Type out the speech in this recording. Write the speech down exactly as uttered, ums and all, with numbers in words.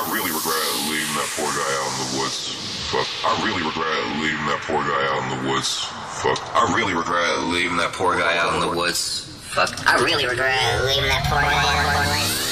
really regret leaving that poor guy out in the woods. Fuck. I really regret leaving that poor guy out in the woods. Fuck. I really regret leaving that poor guy out in the woods. Fuck. I really regret leaving that poor guy out in the woods.